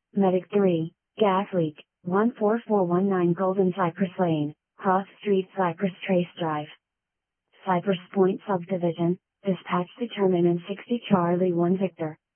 Medic 3, gas leak, 14419 Golden Cypress Lane, Cross Street Cypress Trace Drive. Cypress Point Subdivision, dispatch determinant 60 Charlie 1 Victor.